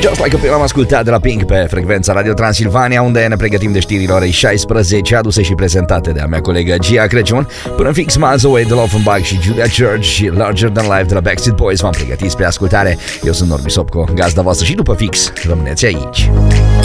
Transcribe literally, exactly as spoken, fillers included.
Just Like a Pill am ascultat de la Pink pe frecvența Radio Transilvania, unde ne pregătim de știrile orei șaisprezece, aduse și prezentate de a mea colegă Gia Crăciun. Până fix Miles Away de Offenbach și Julia Church și Larger Than Life de la Backstreet Boys v-am pregătit spre ascultare. Eu sunt Norbi Sopco, gazda voastră, și după fix rămâneți aici.